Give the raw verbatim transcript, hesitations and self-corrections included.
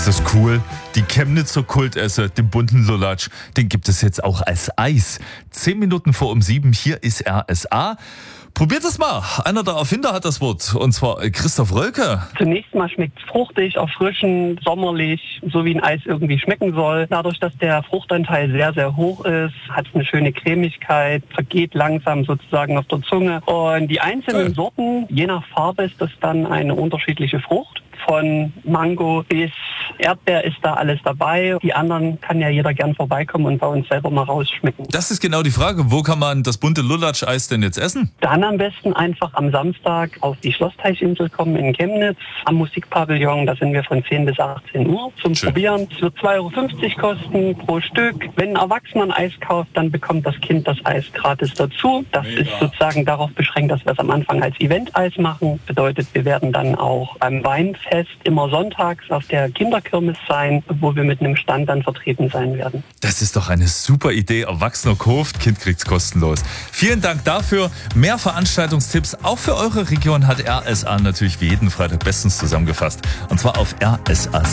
Ist das cool? Die Chemnitzer Kultesse, den bunten Lulatsch, den gibt es jetzt auch als Eis. Zehn Minuten vor um sieben, hier ist R S A. Probiert es mal. Einer der Erfinder hat das Wort, und zwar Christoph Rölke. Zunächst mal schmeckt es fruchtig, erfrischend, sommerlich, so wie ein Eis irgendwie schmecken soll. Dadurch, dass der Fruchtanteil sehr, sehr hoch ist, hat es eine schöne Cremigkeit, vergeht langsam sozusagen auf der Zunge. Und die einzelnen Cool. Sorten, je nach Farbe ist das dann eine unterschiedliche Frucht. Von Mango bis Erdbeer ist da alles dabei. Die anderen kann ja jeder gern vorbeikommen und bei uns selber mal rausschmecken. Das ist genau die Frage. Wo kann man das bunte Lulatsch-Eis denn jetzt essen? Dann am besten einfach am Samstag auf die Schlossteichinsel kommen in Chemnitz, am Musikpavillon. Da sind wir von zehn bis achtzehn Uhr zum Schön. Probieren. Es wird zwei Euro fünfzig kosten pro Stück. Wenn ein Erwachsener ein Eis kauft, dann bekommt das Kind das Eis gratis dazu. Das Mega. ist sozusagen darauf beschränkt, dass wir es am Anfang als Event-Eis machen. Bedeutet, wir werden dann auch beim Weinfest immer sonntags auf der Kinderkirmes sein, wo wir mit einem Stand dann vertreten sein werden. Das ist doch eine super Idee. Erwachsener kauft, Kind kriegt's kostenlos. Vielen Dank dafür. Mehr Veranstaltungstipps auch für eure Region hat R S A natürlich wie jeden Freitag bestens zusammengefasst. Und zwar auf R S A.